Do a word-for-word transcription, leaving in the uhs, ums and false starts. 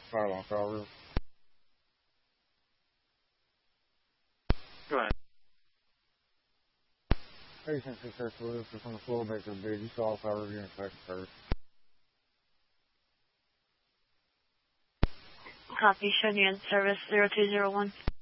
Fire alarm, fire roof. Go ahead. Patient successfully lifted from the floor back to the bed. You saw fire review inspection first. Copy, showing you in service zero two zero one.